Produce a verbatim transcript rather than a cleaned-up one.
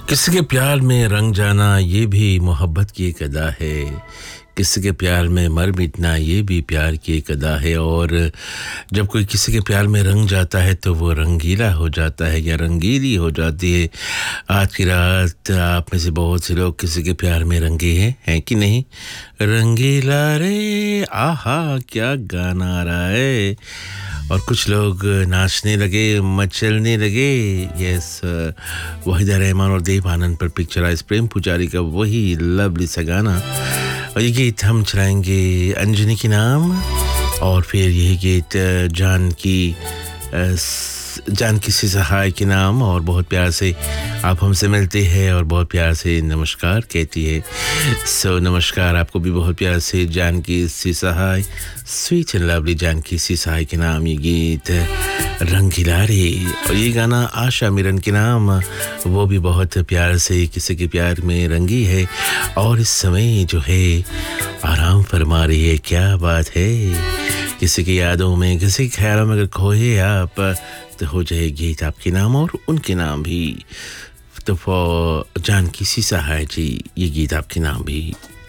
किसी के प्यार में रंग जाना ये भी मोहब्बत की एक अदा है। किसी के प्यार में मर मिटना ये भी प्यार की एक अदा है। और जब कोई किसी के प्यार में रंग जाता है तो वो रंगीला हो जाता है या रंगीली हो जाती है। आज की रात आप में से बहुत से लोग किसी के प्यार में रंगे हैं हैं कि नहीं? रंगीला रे आहा क्या गाना आ रहा है। और कुछ लोग नाचने लगे, मचलने लगे। यस, वहीदा रहमान और देव आनंद पर पिक्चराइज प्रेम पुजारी का वही लवली सा गाना। और ये गीत हम चलाएंगे अंजनी के नाम। और फिर यही गीत जान की जानकी सी सहाय के नाम। और बहुत प्यार से आप हमसे मिलते हैं और बहुत प्यार से नमस्कार कहती है। सो नमस्कार आपको भी बहुत प्यार से जानकी सी सहाय, स्वीट एंड लवली जानकी सी सहाय के नाम ये गीत रंगीला रे। और ये गाना आशा मिरन के नाम, वो भी बहुत प्यार से किसी के प्यार में रंगी है और इस समय जो है आराम फरमा रही है। क्या बात है, किसी की यादों में, किसी के ख्यालों में अगर खोए आप तो हो जाए गीत आपके नाम और उनके नाम भी। तो फॉर जानकी सी सहाय जी ये गीत आपके नाम भी।